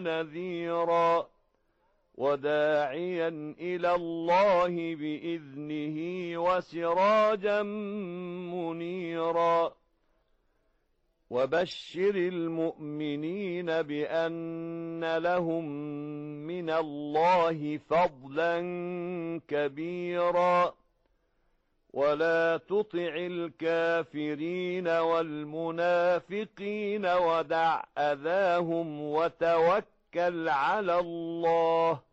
نذيرا وداعيا إلى الله بإذنه وسراجا منيرا وبشر المؤمنين بأن لهم من الله فضلا كبيرا ولا تطع الكافرين والمنافقين ودع أذاهم وتوكل على الله